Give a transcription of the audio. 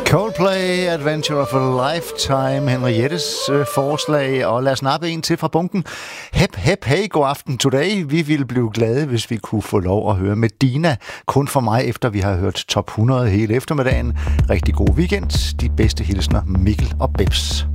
Coldplay, Adventure of a Lifetime, Henriettes forslag, og lad os nappe en til fra bunken. Hep, hep, hey, god aften today. Vi ville blive glade, hvis vi kunne få lov at høre Medina, kun for mig, efter vi har hørt top 100 hele eftermiddagen. Rigtig god weekend. De bedste hilsner, Mikkel og Bebs.